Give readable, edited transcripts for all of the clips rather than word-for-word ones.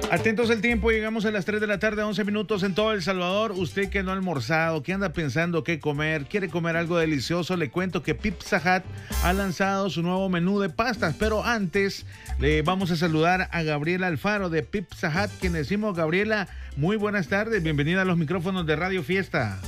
Atentos al tiempo, llegamos a las 3 de la tarde, 11 minutos en todo El Salvador. Usted que no ha almorzado, que anda pensando qué comer, quiere comer algo delicioso, le cuento que Pizza Hut ha lanzado su nuevo menú de pastas. Pero antes, le vamos a saludar a Gabriela Alfaro de Pizza Hut, quien decimos, Gabriela, muy buenas tardes, bienvenida a los micrófonos de Radio Fiesta.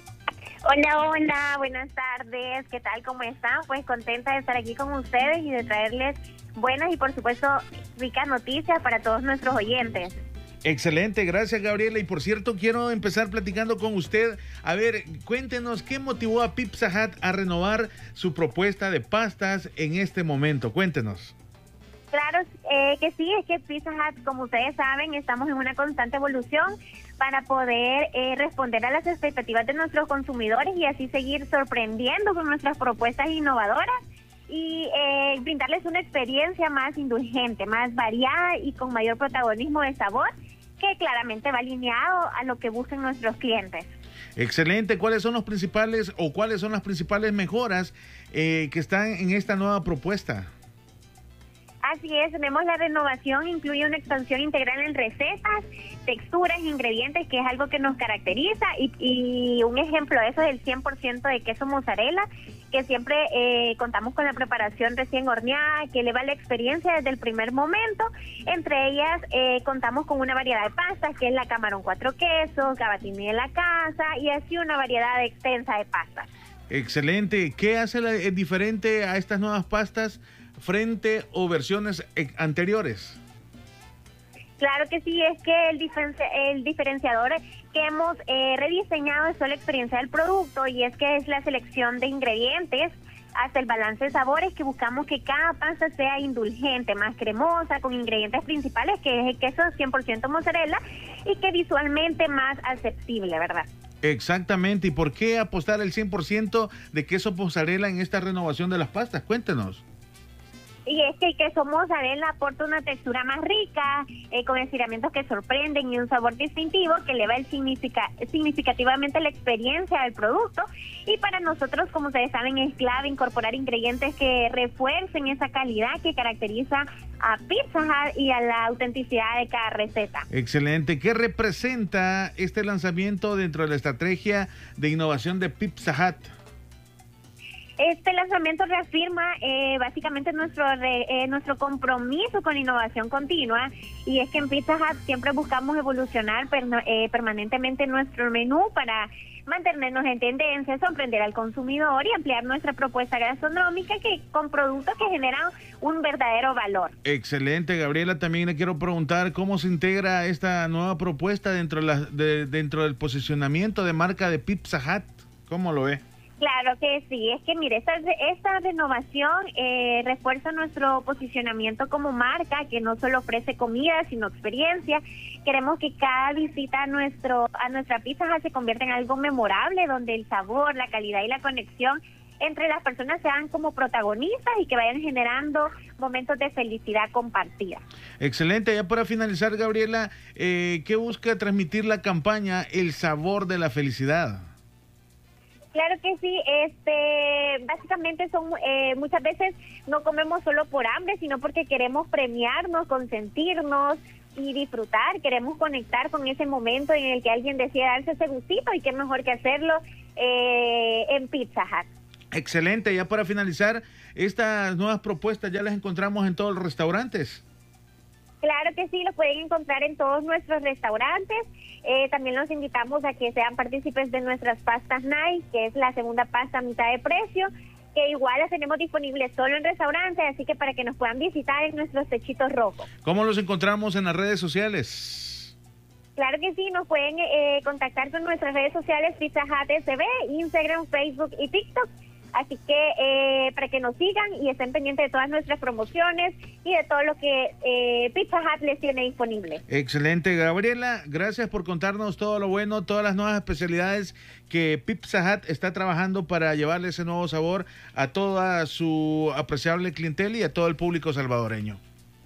Hola, buenas tardes, ¿qué tal? ¿Cómo están? Pues contenta de estar aquí con ustedes y de traerles buenas y por supuesto ricas noticias para todos nuestros oyentes. Excelente, gracias Gabriela. Y por cierto, quiero empezar platicando con usted. A ver, cuéntenos, ¿qué motivó a Pizza Hut a renovar su propuesta de pastas en este momento? Cuéntenos. Claro que sí, es que Pizza Hut, como ustedes saben, estamos en una constante evolución para poder responder a las expectativas de nuestros consumidores y así seguir sorprendiendo con nuestras propuestas innovadoras y brindarles una experiencia más indulgente, más variada y con mayor protagonismo de sabor, que claramente va alineado a lo que buscan nuestros clientes. Excelente. ¿Cuáles son las principales mejoras que están en esta nueva propuesta? Así es, tenemos la renovación, incluye una expansión integral en recetas, texturas, ingredientes, que es algo que nos caracteriza, y un ejemplo de eso es el 100% de queso mozzarella, que siempre contamos con la preparación recién horneada, que eleva la experiencia desde el primer momento. Entre ellas contamos con una variedad de pastas, que es la camarón 4 quesos, gabatini de la casa, y así una variedad extensa de pastas. Excelente. ¿Qué hace diferente a estas nuevas pastas frente o versiones anteriores? Claro que sí, es que el diferenciador que hemos rediseñado es la experiencia del producto, y es que es la selección de ingredientes hasta el balance de sabores, que buscamos que cada pasta sea indulgente, más cremosa, con ingredientes principales, que es el queso 100% mozzarella, y que visualmente más aceptable, ¿verdad? Exactamente. ¿Y por qué apostar el 100% de queso mozzarella en esta renovación de las pastas? Cuéntenos. Y es que el queso mozzarella aporta una textura más rica, con estiramientos que sorprenden y un sabor distintivo que eleva significativamente la experiencia del producto. Y para nosotros, como ustedes saben, es clave incorporar ingredientes que refuercen esa calidad que caracteriza a Pizza Hut y a la autenticidad de cada receta. Excelente. ¿Qué representa este lanzamiento dentro de la estrategia de innovación de Pizza Hut? Este lanzamiento reafirma básicamente nuestro compromiso con innovación continua, y es que en Pizza Hut siempre buscamos evolucionar permanentemente nuestro menú para mantenernos en tendencia, sorprender al consumidor y ampliar nuestra propuesta gastronómica con productos que generan un verdadero valor. Excelente, Gabriela. También le quiero preguntar cómo se integra esta nueva propuesta dentro del posicionamiento de marca de Pizza Hut. ¿Cómo lo ve? Claro que sí, es que mire, esta renovación refuerza nuestro posicionamiento como marca, que no solo ofrece comida, sino experiencia. Queremos que cada visita a nuestra Pizza Hut se convierta en algo memorable, donde el sabor, la calidad y la conexión entre las personas sean como protagonistas y que vayan generando momentos de felicidad compartida. Excelente. Ya para finalizar, Gabriela, ¿qué busca transmitir la campaña El Sabor de la Felicidad? Claro que sí, básicamente muchas veces no comemos solo por hambre, sino porque queremos premiarnos, consentirnos y disfrutar. Queremos conectar con ese momento en el que alguien decide darse ese gustito, y qué mejor que hacerlo en Pizza Hut. Excelente. Ya para finalizar, estas nuevas propuestas ya las encontramos en todos los restaurantes. Claro que sí, lo pueden encontrar en todos nuestros restaurantes. También los invitamos a que sean partícipes de nuestras pastas Night, que es la segunda pasta a mitad de precio, que igual las tenemos disponibles solo en restaurantes, así que para que nos puedan visitar en nuestros techitos rojos. ¿Cómo los encontramos en las redes sociales? Claro que sí, nos pueden contactar con nuestras redes sociales Pizza Hut SB, Instagram, Facebook y TikTok. Así que para que nos sigan y estén pendientes de todas nuestras promociones y de todo lo que Pizza Hut les tiene disponible. Excelente, Gabriela. Gracias por contarnos todo lo bueno, todas las nuevas especialidades que Pizza Hut está trabajando para llevarle ese nuevo sabor a toda su apreciable clientela y a todo el público salvadoreño.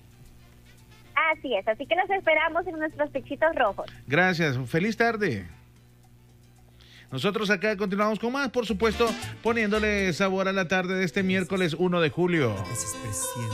Así es, así que los esperamos en nuestros techitos rojos. Gracias, feliz tarde. Nosotros acá continuamos con más, por supuesto, poniéndole sabor a la tarde de este miércoles 1 de julio.